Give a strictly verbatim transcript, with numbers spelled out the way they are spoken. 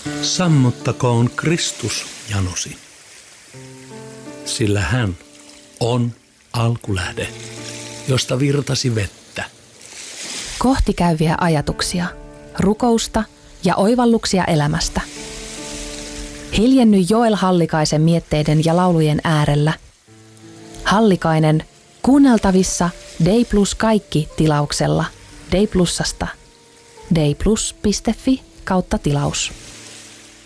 Sammuttakoon Kristus janosi, sillä hän on alkulähde, josta virtasi vettä. Kohti käyviä ajatuksia, rukousta ja oivalluksia elämästä. Hiljenny Joel Hallikaisen mietteiden ja laulujen äärellä. Hallikainen kuunneltavissa Dei Plus kaikki -tilauksella Dei Plusasta. deiplus piste fi kautta tilaus.